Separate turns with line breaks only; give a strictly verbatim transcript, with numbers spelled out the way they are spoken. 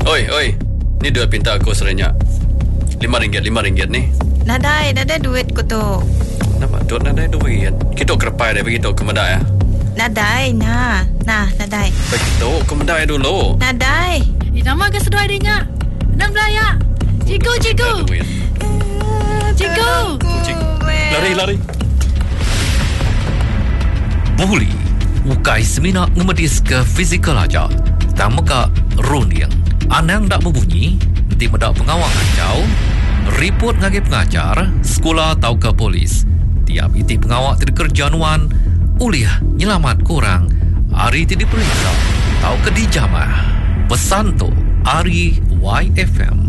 Oi, oi. Ni duit pinta aku serenyak. Lima ringgit, lima ringgit ni.
Nadai, nadai duit ko to.
Nampak duit nadai duit. Kita kerpai dia begitu ke medai ya.
Nadai, nah. Nah, nadai.
Begitu ke medai dulu.
Nadai.
Di nama ke seduai dia. Enam belaya. Cikgu, cikgu. Cikgu.
Kucing. Lari, lari.
Buli. Ukai semina ngemedis ke fizikal aja. Tamaka runing. Anang tak berbunyi. Nanti medak pengawang jauh. Report ngagi pengajar. Sekolah atau ke polis. Tiap iti pengawak tidak kerjaan uliah nyelamat kurang. Hari tidak diperiksa. Tau ke dijamah. Pesan tu Ari Y F M.